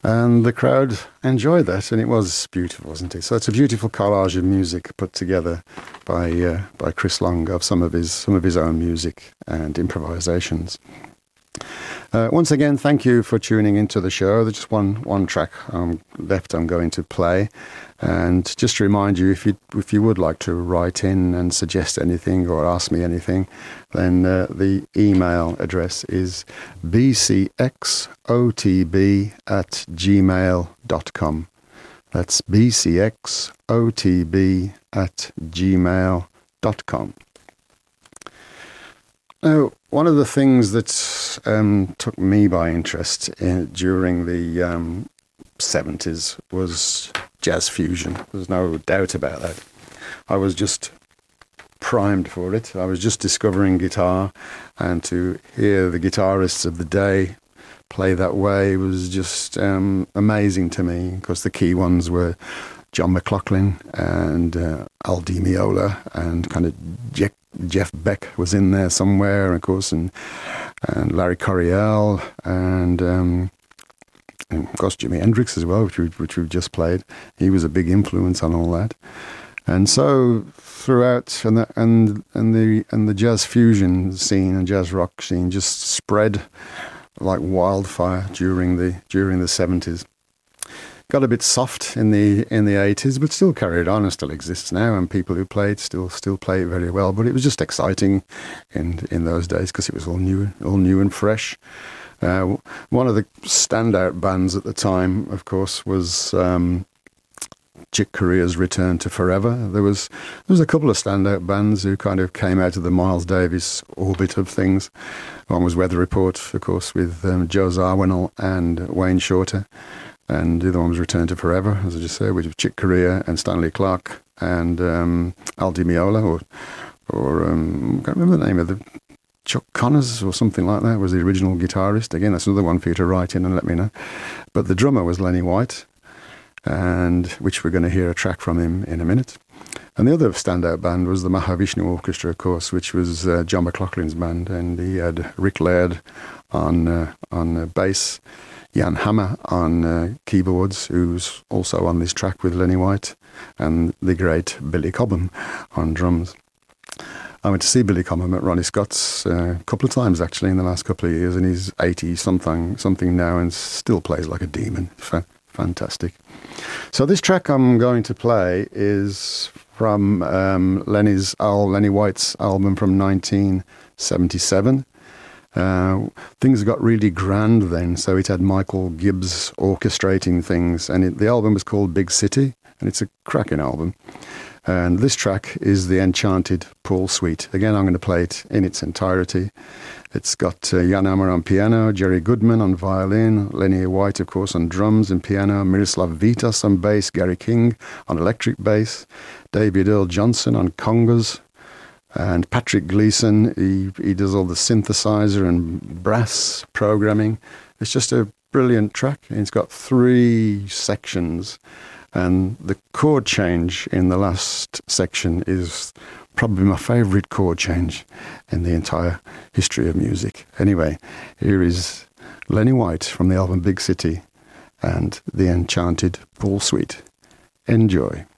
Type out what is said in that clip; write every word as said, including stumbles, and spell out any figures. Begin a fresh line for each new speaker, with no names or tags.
And the crowd enjoyed that, and it was beautiful, wasn't it? So it's a beautiful collage of music put together by uh, by Chris Long of some of his some of his own music and improvisations. Uh, once again, thank you for tuning into the show. There's just one one track um, left I'm going to play. And just to remind you, if you if you would like to write in and suggest anything or ask me anything, then uh, the email address is b c x o t b at gmail dot com. That's b c x o t b at gmail dot com. Now, one of the things that um, took me by interest in, during the um, seventies was jazz fusion. There's no doubt about that. I was just primed for it. I was just discovering guitar, and to hear the guitarists of the day play that way was just um, amazing to me, because the key ones were John McLaughlin and uh, Al Di Meola, and kind of Jeff, Jeff Beck was in there somewhere, of course, and, and Larry Coryell, and um, And of course, Jimi Hendrix as well, which, we, which we've just played. He was a big influence on all that. And so throughout, and the, and, and the and the jazz fusion scene and jazz rock scene just spread like wildfire during the during the seventies. Got a bit soft in the in the eighties, but still carried on and still exists now. And people who played still still play it very well. But it was just exciting in in those days, because it was all new, all new and fresh. Uh, one of the standout bands at the time, of course, was um, Chick Corea's Return to Forever. There was there was a couple of standout bands who kind of came out of the Miles Davis orbit of things. One was Weather Report, of course, with um, Joe Zawinul and Wayne Shorter. And the other one was Return to Forever, as I just said, with Chick Corea and Stanley Clarke and um, Al Di Meola, or, or um, I can't remember the name of the... Chuck Connors or something like that was the original guitarist. Again, that's another one for you to write in and let me know. But the drummer was Lenny White, and which we're going to hear a track from him in a minute. And the other standout band was the Mahavishnu Orchestra, of course, which was uh, John McLaughlin's band, and he had Rick Laird on uh, on uh, bass, Jan Hammer on uh, keyboards, who's also on this track with Lenny White, and the great Billy Cobham on drums. I went to see Billy Cobham at Ronnie Scott's uh, a couple of times, actually, in the last couple of years, and he's eighty-something something now and still plays like a demon. F- fantastic. So this track I'm going to play is from um, Lenny's Al, Lenny White's album from nineteen seventy-seven. Uh, things got really grand then, so it had Michael Gibbs orchestrating things, and it, the album was called Big City, and it's a cracking album. And this track is the Enchanted Paul Suite. Again, I'm going to play it in its entirety. It's got uh, Jan Hammer on piano, Jerry Goodman on violin, Lenny White, of course, on drums and piano, Miroslav Vitas on bass, Gary King on electric bass, David Earl Johnson on congas, and Patrick Gleason, he, he does all the synthesizer and brass programming. It's just a brilliant track. It's got three sections. And the chord change in the last section is probably my favourite chord change in the entire history of music. Anyway, here is Lenny White from the album Big City and the Enchanted Paul Suite. Enjoy.